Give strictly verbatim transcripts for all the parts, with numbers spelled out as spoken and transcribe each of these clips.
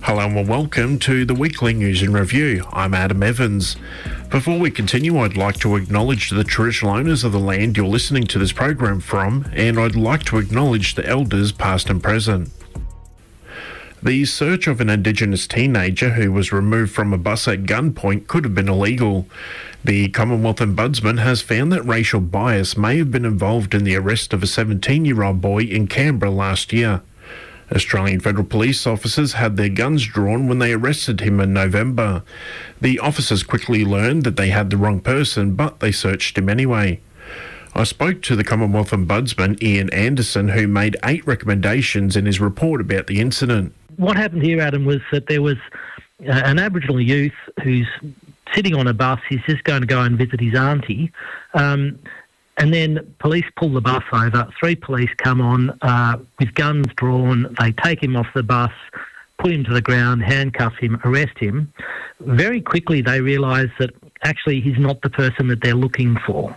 Hello and welcome to the Weekly News and Review. I'm Adam Evans. Before we continue, I'd like to acknowledge the traditional owners of the land you're listening to this program from, and I'd like to acknowledge the elders past and present. The search of an Indigenous teenager who was removed from a bus at gunpoint could have been illegal. The Commonwealth Ombudsman has found that racial bias may have been involved in the arrest of a seventeen-year-old boy in Canberra last year. Australian Federal Police officers had their guns drawn when they arrested him in November. The officers quickly learned that they had the wrong person, but they searched him anyway. I spoke to the Commonwealth Ombudsman, Ian Anderson, who made eight recommendations in his report about the incident. What happened here, Adam, was that there was uh, an Aboriginal youth who's sitting on a bus. He's just going to go and visit his auntie. Um, And then police pull the bus over. Three police come on uh, with guns drawn. They take him off the bus, put him to the ground, handcuff him, arrest him. Very quickly they realise that actually he's not the person that they're looking for.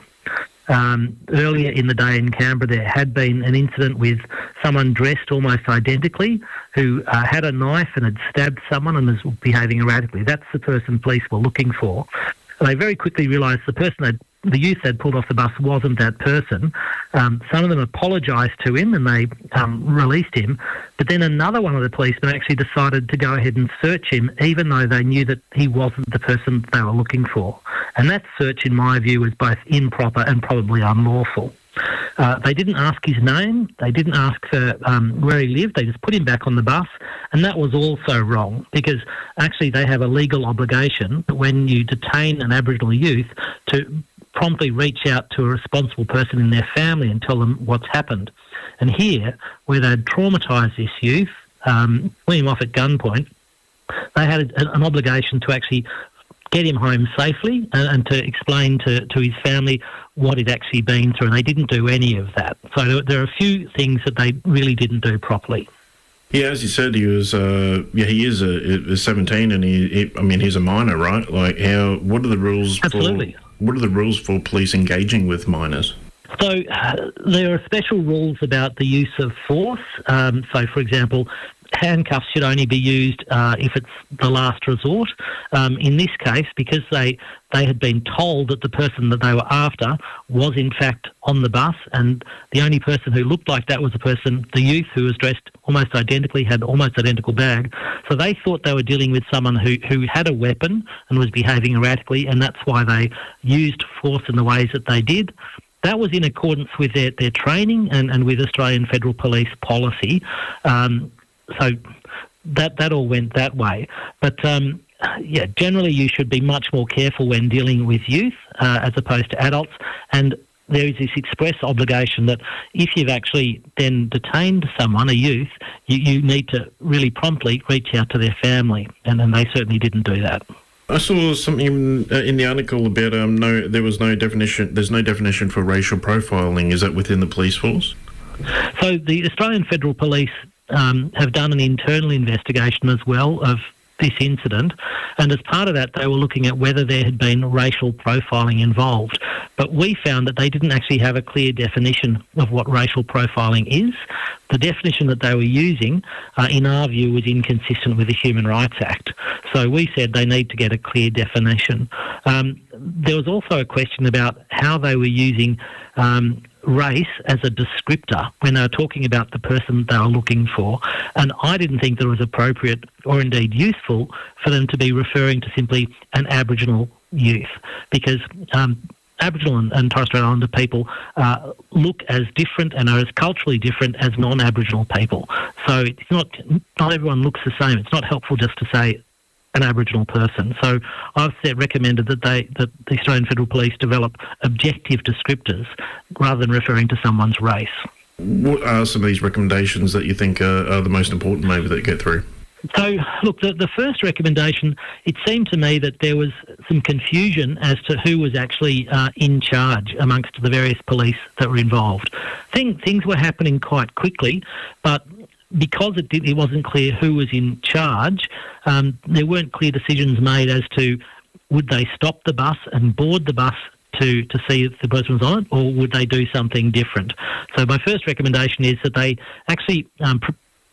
Um, earlier in the day in Canberra there had been an incident with someone dressed almost identically who uh, had a knife and had stabbed someone and was behaving erratically. That's the person police were looking for. And they very quickly realised the person they'd the youth they'd pulled off the bus wasn't that person. Um, some of them apologised to him and they um, released him. But then another one of the policemen actually decided to go ahead and search him, even though they knew that he wasn't the person they were looking for. And that search, in my view, was both improper and probably unlawful. Uh, they didn't ask his name. They didn't ask for um, where he lived. They just put him back on the bus. And that was also wrong because actually they have a legal obligation when you detain an Aboriginal youth to promptly reach out to a responsible person in their family and tell them what's happened. And here, where they'd traumatised this youth, um, put him off at gunpoint, they had a, an obligation to actually get him home safely and, and to explain to, to his family what he'd actually been through, and they didn't do any of that. So there, there are a few things that they really didn't do properly. Yeah, as you said, he was. Uh, yeah, he is a, a seventeen, and he, he. I mean, he's a minor, right? Like, how? What are the rules? Absolutely. For, what are the rules for police engaging with minors? So uh, there are special rules about the use of force. Um, so, for example, handcuffs should only be used uh, if it's the last resort. Um, in this case, because they they had been told that the person that they were after was in fact on the bus, and the only person who looked like that was the person, the youth who was dressed almost identically, had almost identical bag. So they thought they were dealing with someone who, who had a weapon and was behaving erratically, and that's why they used force in the ways that they did. That was in accordance with their, their training and, and with Australian Federal Police policy. Um, so that that all went that way. But, um, yeah, generally you should be much more careful when dealing with youth uh, as opposed to adults. And there is this express obligation that if you've actually then detained someone, a youth, you, you need to really promptly reach out to their family. And, and they certainly didn't do that. I saw something in the article about um no there was no definition there's no definition for racial profiling. Is that within the police force? So the Australian Federal Police um, have done an internal investigation as well of this incident, and as part of that they were looking at whether there had been racial profiling involved. But we found that they didn't actually have a clear definition of what racial profiling is. The definition that they were using, uh, in our view, was inconsistent with the Human Rights Act. So we said they need to get a clear definition. Um, there was also a question about how they were using um, race as a descriptor when they were talking about the person they were looking for. And I didn't think that it was appropriate or indeed useful for them to be referring to simply an Aboriginal youth, because um, Aboriginal and, and Torres Strait Islander people uh, look as different and are as culturally different as non-Aboriginal people. So it's not not everyone looks the same. It's not helpful just to say an Aboriginal person. So I've said, recommended that they that the Australian Federal Police develop objective descriptors rather than referring to someone's race. What are some of these recommendations that you think are, are the most important maybe that get through? So, look, the, the first recommendation, it seemed to me that there was some confusion as to who was actually uh, in charge amongst the various police that were involved. Thing, things were happening quite quickly, but because it, did, it wasn't clear who was in charge, um, there weren't clear decisions made as to would they stop the bus and board the bus to, to see if the person was on it, or would they do something different? So my first recommendation is that they actually um, pr-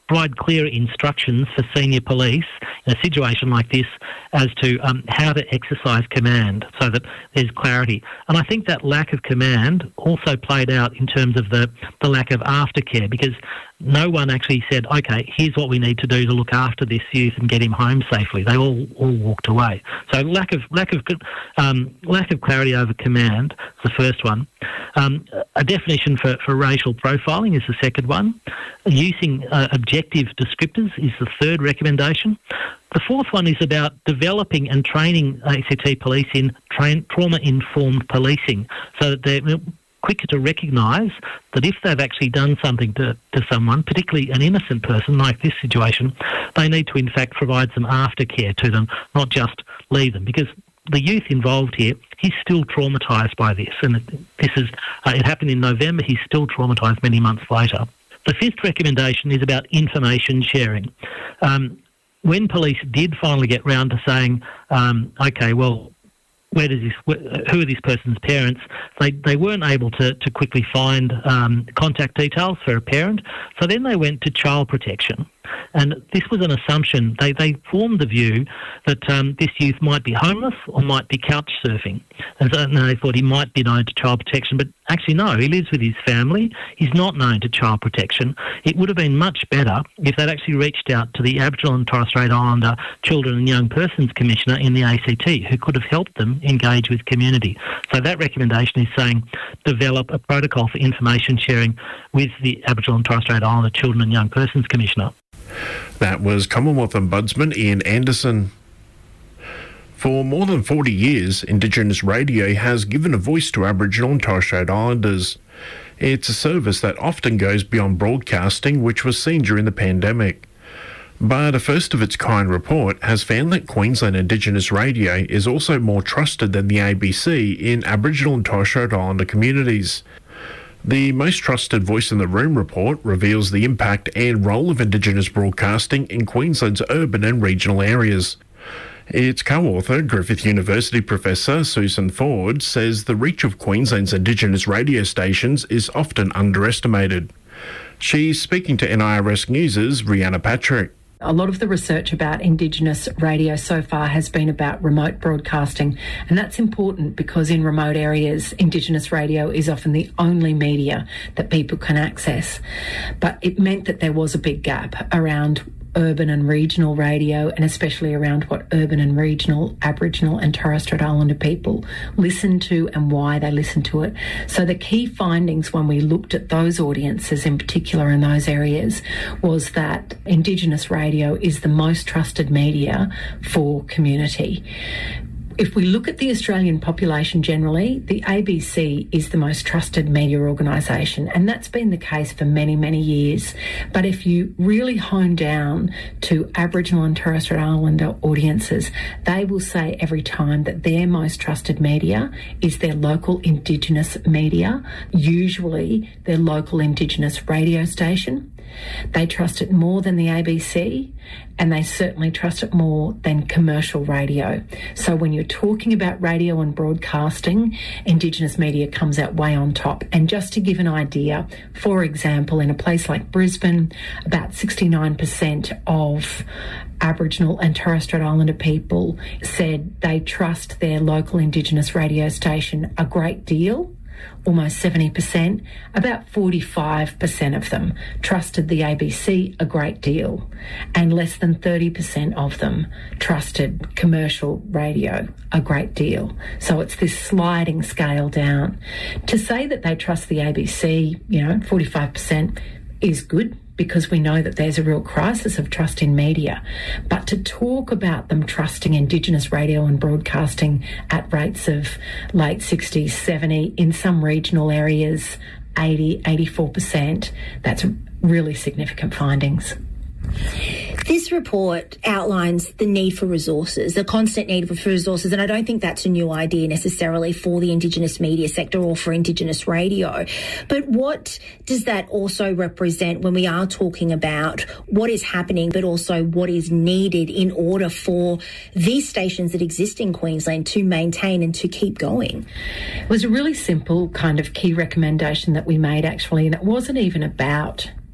provide clearer instructions for senior police in a situation like this as to um, how to exercise command so that there's clarity. And I think that lack of command also played out in terms of the, the lack of aftercare, because no one actually said, OK, here's what we need to do to look after this youth and get him home safely. They all, all walked away. So lack of lack of um, lack of clarity over command is the first one. Um, a definition for, for racial profiling is the second one. Using uh, objective descriptors is the third recommendation. The fourth one is about developing and training A C T police in train, trauma-informed policing, so that they're quicker to recognise that if they've actually done something to, to someone, particularly an innocent person like this situation, they need to in fact provide some aftercare to them, not just leave them, because the youth involved here, he's still traumatised by this, and this is uh, it happened in November. He's still traumatised many months later. The fifth recommendation is about information sharing. Um, when police did finally get round to saying, um, okay, well, where does this, who are this person's parents, they, they weren't able to, to quickly find um, contact details for a parent, so then they went to child protection. And this was an assumption. They they formed the view that um, this youth might be homeless or might be couch surfing. And so and they thought he might be known to child protection, but actually no, he lives with his family. He's not known to child protection. It would have been much better if they'd actually reached out to the Aboriginal and Torres Strait Islander Children and Young Persons Commissioner in the A C T, who could have helped them engage with community. So that recommendation is saying develop a protocol for information sharing with the Aboriginal and Torres Strait Islander Children and Young Persons Commissioner. That was Commonwealth Ombudsman Ian Anderson. For more than forty years, Indigenous radio has given a voice to Aboriginal and Torres Strait Islanders. It's a service that often goes beyond broadcasting, which was seen during the pandemic. But a first-of-its-kind report has found that Queensland Indigenous radio is also more trusted than the A B C in Aboriginal and Torres Strait Islander communities. The Most Trusted Voice in the Room report reveals the impact and role of Indigenous broadcasting in Queensland's urban and regional areas. Its co-author, Griffith University Professor Susan Ford, says the reach of Queensland's Indigenous radio stations is often underestimated. She's speaking to N I R S News' Rhianna Patrick. A lot of the research about Indigenous radio so far has been about remote broadcasting, and that's important because in remote areas, Indigenous radio is often the only media that people can access. But it meant that there was a big gap around urban and regional radio, and especially around what urban and regional Aboriginal and Torres Strait Islander people listen to and why they listen to it. So the key findings when we looked at those audiences in particular in those areas was that Indigenous radio is the most trusted media for community. If we look at the Australian population generally, the A B C is the most trusted media organisation, and that's been the case for many, many years. But if you really hone down to Aboriginal and Torres Strait Islander audiences, they will say every time that their most trusted media is their local Indigenous media, usually their local Indigenous radio station. They trust it more than the A B C, and they certainly trust it more than commercial radio. So when you're talking about radio and broadcasting, Indigenous media comes out way on top. And just to give an idea, for example, in a place like Brisbane, about sixty-nine percent of Aboriginal and Torres Strait Islander people said they trust their local Indigenous radio station a great deal. Almost seventy percent, about forty-five percent of them trusted the A B C a great deal, and less than thirty percent of them trusted commercial radio a great deal. So it's this sliding scale down. To say that they trust the A B C, you know, forty-five percent is good, because we know that there's a real crisis of trust in media. But to talk about them trusting Indigenous radio and broadcasting at rates of late sixties, seventy, in some regional areas, eighty, eighty-four percent, that's really significant findings. This report outlines the need for resources, the constant need for resources, and I don't think that's a new idea necessarily for the Indigenous media sector or for Indigenous radio. But what does that also represent when we are talking about what is happening, but also what is needed in order for these stations that exist in Queensland to maintain and to keep going? It was a really simple kind of key recommendation that we made, actually, and it wasn't even about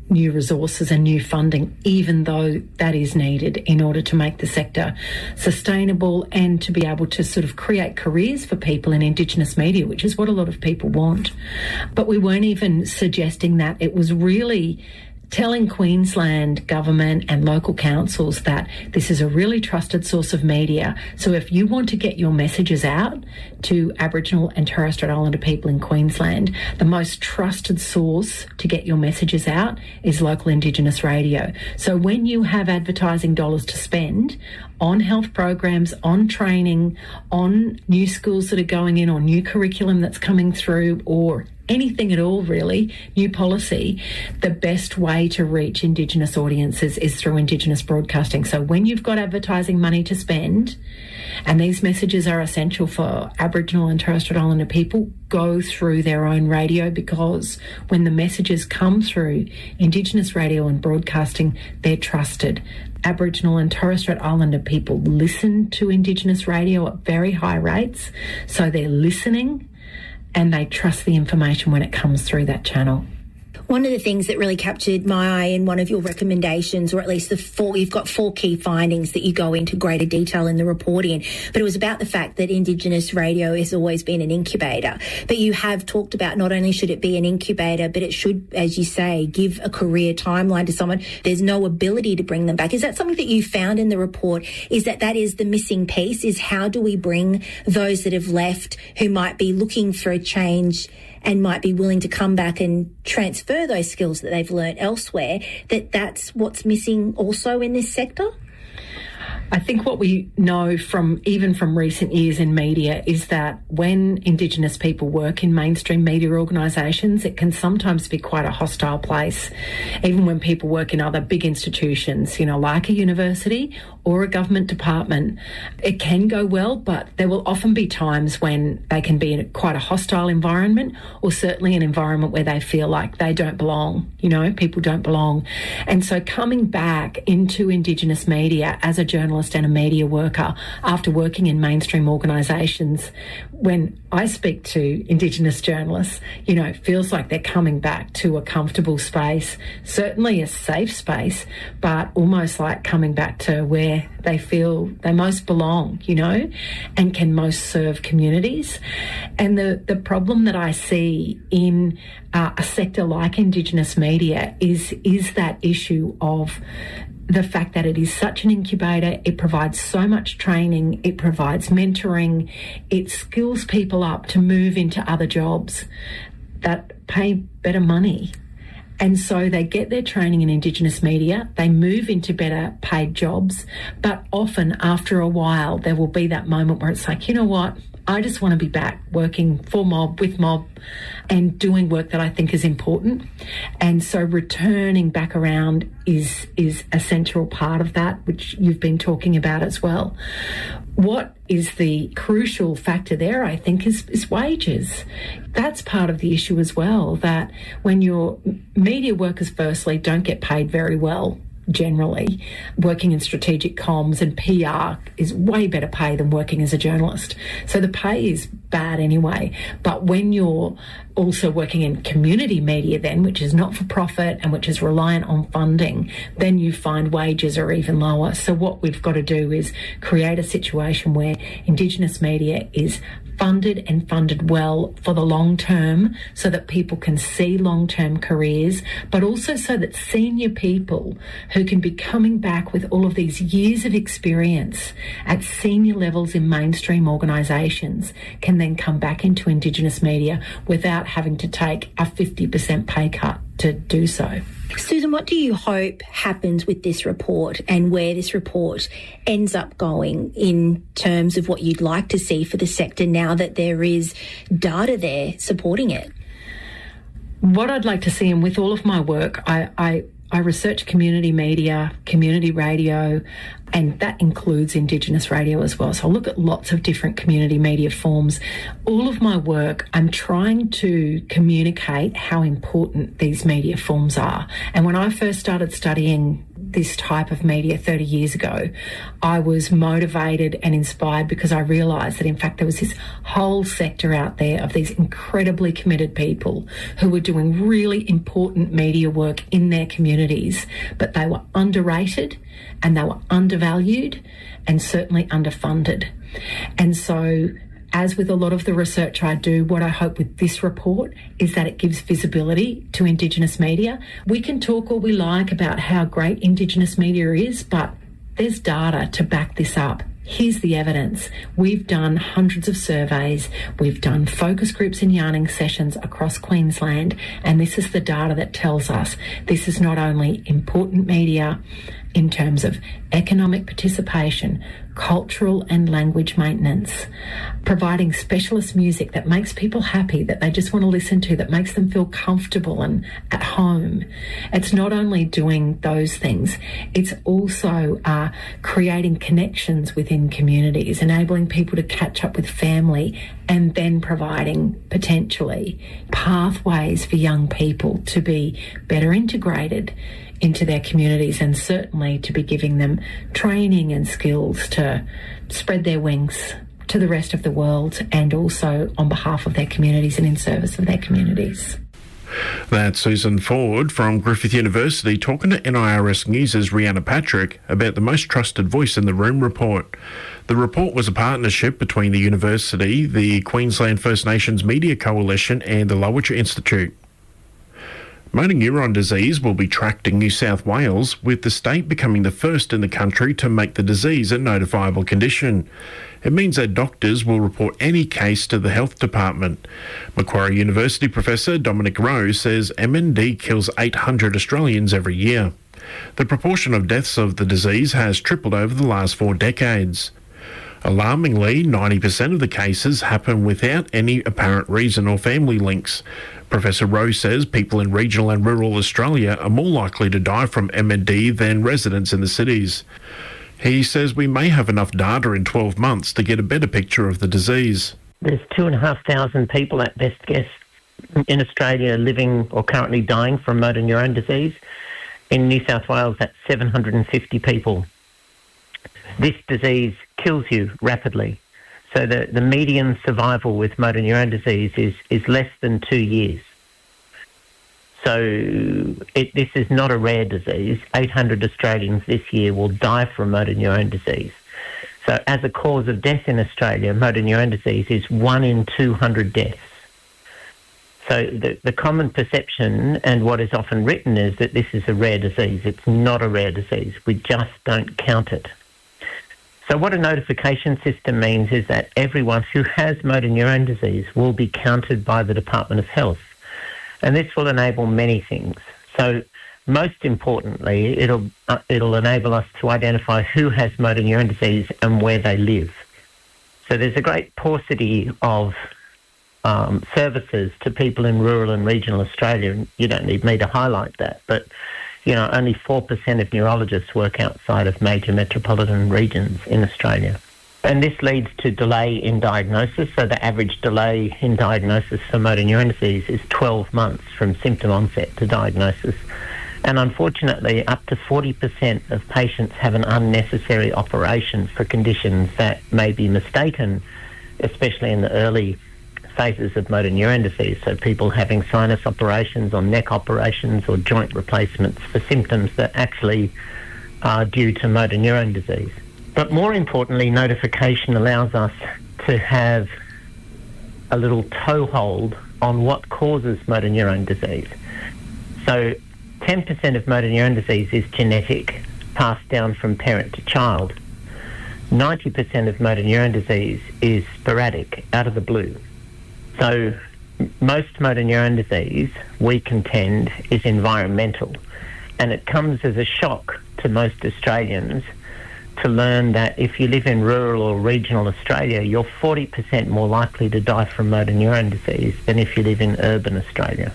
new resources and new funding, even though that is needed in order to make the sector sustainable and to be able to sort of create careers for people in Indigenous media, which is what a lot of people want. But we weren't even suggesting that. It was really telling Queensland government and local councils that this is a really trusted source of media. So if you want to get your messages out to Aboriginal and Torres Strait Islander people in Queensland, the most trusted source to get your messages out is local Indigenous radio. So when you have advertising dollars to spend on health programs, on training, on new schools that are going in, or new curriculum that's coming through, or anything at all really, new policy, the best way to reach Indigenous audiences is through Indigenous broadcasting. So when you've got advertising money to spend, and these messages are essential for Aboriginal and Torres Strait Islander people, go through their own radio, because when the messages come through Indigenous radio and broadcasting, they're trusted. Aboriginal and Torres Strait Islander people listen to Indigenous radio at very high rates, so they're listening and they trust the information when it comes through that channel. One of the things that really captured my eye in one of your recommendations, or at least the four, you've got four key findings that you go into greater detail in the reporting, but it was about the fact that Indigenous radio has always been an incubator. But you have talked about not only should it be an incubator, but it should, as you say, give a career timeline to someone. There's no ability to bring them back. Is that something that you found in the report? Is that that is the missing piece, is how do we bring those that have left who might be looking for a change and might be willing to come back and transfer those skills that they've learnt elsewhere, that that's what's missing also in this sector? I think what we know from even from recent years in media is that when Indigenous people work in mainstream media organisations, it can sometimes be quite a hostile place. Even when people work in other big institutions, you know, like a university or a government department, it can go well, but there will often be times when they can be in quite a hostile environment, or certainly an environment where they feel like they don't belong, you know, people don't belong. And so coming back into Indigenous media as a journalist and a media worker after working in mainstream organisations, when I speak to Indigenous journalists, you know, it feels like they're coming back to a comfortable space, certainly a safe space, but almost like coming back to where they feel they most belong, you know, and can most serve communities. And the, the problem that I see in uh, a sector like Indigenous media is, is that issue of the fact that it is such an incubator. It provides so much training, it provides mentoring, it skills people up to move into other jobs that pay better money. And so they get their training in Indigenous media, they move into better paid jobs, but often after a while there will be that moment where it's like, you know what, I just want to be back working for Mob, with Mob, and doing work that I think is important. And so returning back around is is a central part of that, which you've been talking about as well. What is the crucial factor there, I think, is, is wages. That's part of the issue as well, that when your media workers firstly don't get paid very well, generally, working in strategic comms and P R is way better pay than working as a journalist. So the pay is bad anyway. But when you're also working in community media then, which is not for profit and which is reliant on funding, then you find wages are even lower. So what we've got to do is create a situation where Indigenous media is funded and funded well for the long term, so that people can see long-term careers, but also so that senior people who can be coming back with all of these years of experience at senior levels in mainstream organisations can then come back into Indigenous media without having to take a fifty percent pay cut to do so. Susan, what do you hope happens with this report and where this report ends up going in terms of what you'd like to see for the sector now that there is data there supporting it? What I'd like to see, and with all of my work, I, I, I research community media, community radio, and that includes Indigenous radio as well. So I look at lots of different community media forms. All of my work, I'm trying to communicate how important these media forms are. And when I first started studying this type of media thirty years ago, I was motivated and inspired because I realised that in fact there was this whole sector out there of these incredibly committed people who were doing really important media work in their communities, but they were underrated and they were undervalued and certainly underfunded. And so, as with a lot of the research I do, what I hope with this report is that it gives visibility to Indigenous media. We can talk all we like about how great Indigenous media is, but there's data to back this up. Here's the evidence. We've done hundreds of surveys. We've done focus groups and yarning sessions across Queensland, and this is the data that tells us this is not only important media in terms of economic participation, cultural and language maintenance, providing specialist music that makes people happy, that they just want to listen to, that makes them feel comfortable and at home. It's not only doing those things, it's also uh, creating connections within communities, enabling people to catch up with family, and then providing potentially pathways for young people to be better integrated into their communities, and certainly to be giving them training and skills to spread their wings to the rest of the world, and also on behalf of their communities and in service of their communities. That's Susan Ford from Griffith University talking to N I R S News' Rhianna Patrick about the Most Trusted Voice in the Room report. The report was a partnership between the university, the Queensland First Nations Media Coalition and the Lowitja Institute. Motor neuron disease will be tracked in New South Wales, with the state becoming the first in the country to make the disease a notifiable condition. It means that doctors will report any case to the health department. Macquarie University professor Dominic Rowe says M N D kills eight hundred Australians every year. The proportion of deaths of the disease has tripled over the last four decades. Alarmingly, ninety percent of the cases happen without any apparent reason or family links. Professor Rowe says people in regional and rural Australia are more likely to die from M N D than residents in the cities. He says we may have enough data in twelve months to get a better picture of the disease. There's two and a half thousand people at best guess in Australia living or currently dying from motor neuron disease. In New South Wales, that's seven hundred fifty people. This disease kills you rapidly. So the, the median survival with motor neuron disease is, is less than two years. So it, this is not a rare disease. eight hundred Australians this year will die from motor neuron disease. So as a cause of death in Australia, motor neuron disease is one in two hundred deaths. So the, the common perception and what is often written is that this is a rare disease. It's not a rare disease. We just don't count it. So what a notification system means is that everyone who has motor neuron disease will be counted by the Department of Health. And this will enable many things. So most importantly, it'll, uh, it'll enable us to identify who has motor neuron disease and where they live. So there's a great paucity of um, services to people in rural and regional Australia. You don't need me to highlight that, but you know, only four percent of neurologists work outside of major metropolitan regions in Australia. And this leads to delay in diagnosis. So the average delay in diagnosis for motor neuron disease is twelve months from symptom onset to diagnosis. And unfortunately, up to forty percent of patients have an unnecessary operation for conditions that may be mistaken, especially in the early phases of motor neuron disease, so people having sinus operations or neck operations or joint replacements for symptoms that actually are due to motor neuron disease. But more importantly, notification allows us to have a little toehold on what causes motor neuron disease. So ten percent of motor neuron disease is genetic, passed down from parent to child. ninety percent of motor neuron disease is sporadic, out of the blue. So most motor neuron disease, we contend, is environmental, and it comes as a shock to most Australians to learn that if you live in rural or regional Australia, you're forty percent more likely to die from motor neuron disease than if you live in urban Australia.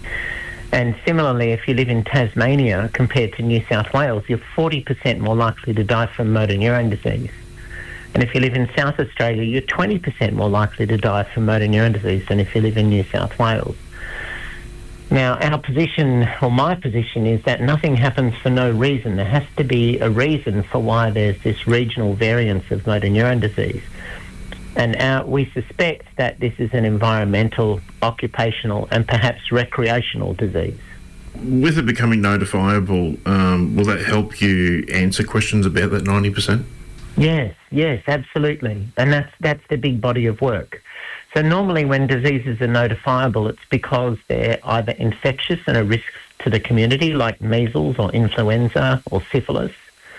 And similarly, if you live in Tasmania compared to New South Wales, you're forty percent more likely to die from motor neuron disease. And if you live in South Australia, you're twenty percent more likely to die from motor neuron disease than if you live in New South Wales. Now, our position, or my position, is that nothing happens for no reason. There has to be a reason for why there's this regional variance of motor neurone disease. And our, we suspect that this is an environmental, occupational, and perhaps recreational disease. With it becoming notifiable, um, will that help you answer questions about that ninety percent? Yes, yes, absolutely. And that's that's the big body of work. So normally when diseases are notifiable, it's because they're either infectious and a risk to the community, like measles or influenza or syphilis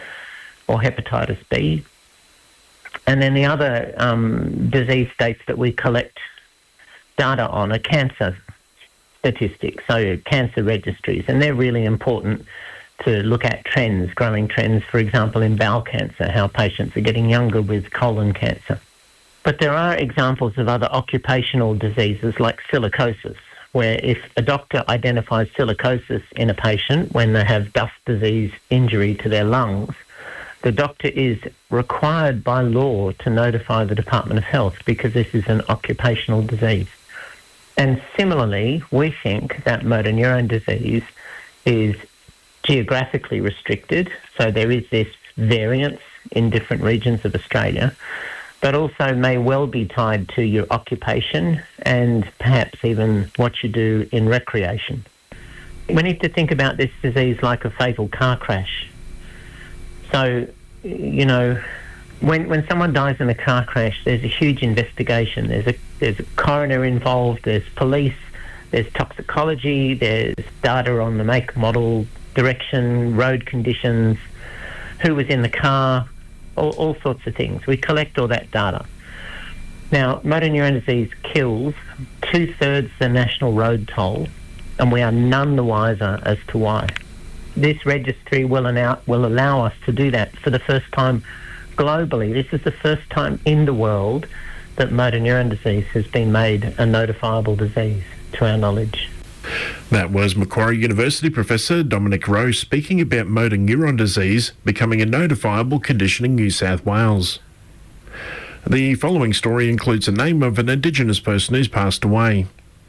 or hepatitis B. And then the other um, disease states that we collect data on are cancer statistics, so cancer registries, and they're really important to look at trends, growing trends, for example, in bowel cancer, how patients are getting younger with colon cancer. But there are examples of other occupational diseases like silicosis, where if a doctor identifies silicosis in a patient when they have dust disease injury to their lungs, the doctor is required by law to notify the Department of Health because this is an occupational disease. And similarly, we think that motor neurone disease is geographically restricted, so there is this variance in different regions of Australia, but also may well be tied to your occupation and perhaps even what you do in recreation. We need to think about this disease like a fatal car crash. So, you know, when when someone dies in a car crash, there's a huge investigation. There's a there's a coroner involved, there's police, there's toxicology, there's data on the make, model, direction, road conditions, who was in the car, all, all sorts of things. We collect all that data. Now, motor neurone disease kills two-thirds the national road toll, and we are none the wiser as to why. This registry will allow, will allow us to do that for the first time globally. This is the first time in the world that motor neurone disease has been made a notifiable disease, to our knowledge. That was Macquarie University Professor Dominic Rowe speaking about motor neuron disease becoming a notifiable condition in New South Wales. The following story includes the name of an Indigenous person who's passed away.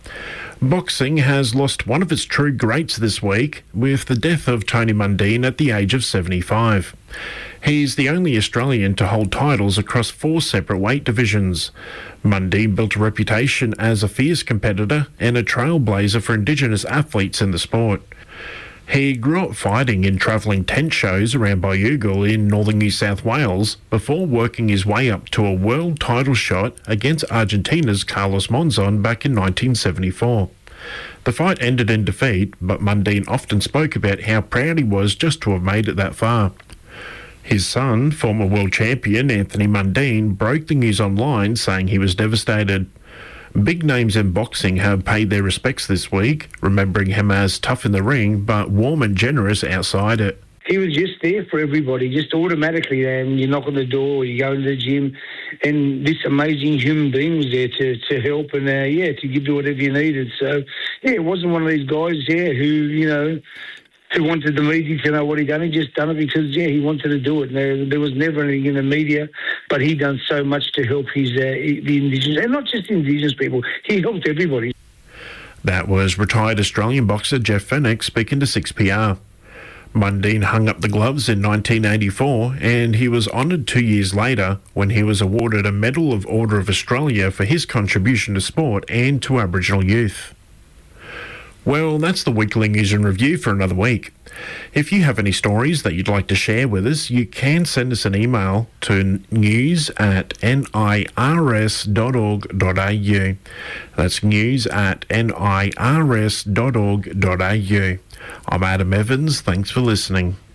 Boxing has lost one of its true greats this week with the death of Tony Mundine at the age of seventy-five. He's the only Australian to hold titles across four separate weight divisions. Mundine built a reputation as a fierce competitor and a trailblazer for Indigenous athletes in the sport. He grew up fighting in travelling tent shows around Bayugal in northern New South Wales before working his way up to a world title shot against Argentina's Carlos Monzon back in nineteen seventy-four. The fight ended in defeat, but Mundine often spoke about how proud he was just to have made it that far. His son, former world champion Anthony Mundine, broke the news online saying he was devastated. Big names in boxing have paid their respects this week, remembering him as tough in the ring but warm and generous outside it. He was just there for everybody, just automatically. And you knock on the door, you go to the gym, and this amazing human being was there to, to help and, uh, yeah, to give you whatever you needed. So, yeah, it wasn't one of these guys, yeah, who, you know, who wanted the media to know what he'd done. He just done it because, yeah, he wanted to do it. And there, there was never anything in the media, but he done so much to help his uh, the Indigenous, and not just Indigenous people. He helped everybody. That was retired Australian boxer Jeff Fenech speaking to six P R. Mundine hung up the gloves in nineteen eighty-four, and he was honoured two years later when he was awarded a Medal of Order of Australia for his contribution to sport and to Aboriginal youth. Well, that's the weekly news and review for another week. If you have any stories that you'd like to share with us, you can send us an email to news at nirs dot org dot a u. That's news at nirs dot org dot a u. I'm Adam Evans. Thanks for listening.